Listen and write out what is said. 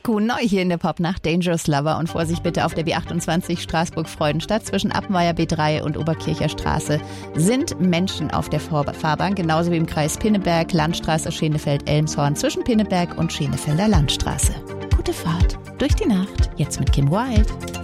Nico, neu hier in der Popnacht, Dangerous Lover und Vorsicht bitte auf der B28 Straßburg-Freudenstadt zwischen Appenweier B3 und Oberkircher Straße sind Menschen auf der Fahrbahn, genauso wie im Kreis Pinneberg, Landstraße, Schenefeld-Elmshorn zwischen Pinneberg und Schenefelder Landstraße. Gute Fahrt durch die Nacht, jetzt mit Kim Wilde.